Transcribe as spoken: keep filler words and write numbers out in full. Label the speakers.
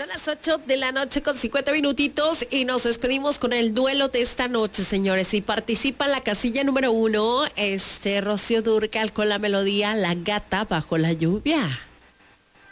Speaker 1: las ocho de la noche con cincuenta minutitos y nos despedimos con el duelo de esta noche, señores. Y participa en la casilla número uno, este, Rocío Dúrcal con la melodía La Gata Bajo la Lluvia.